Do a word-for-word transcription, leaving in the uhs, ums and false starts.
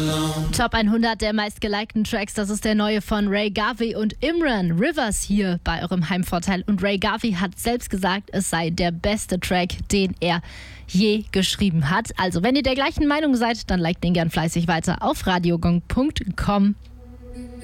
Top hundert der meistgelikten Tracks, das ist der neue von Ray Garvey und Imran. Rivers hier bei eurem Heimvorteil. Und Ray Garvey hat selbst gesagt, es sei der beste Track, den er je geschrieben hat. Also, wenn ihr der gleichen Meinung seid, dann liked den gern fleißig weiter auf radiogong punkt com.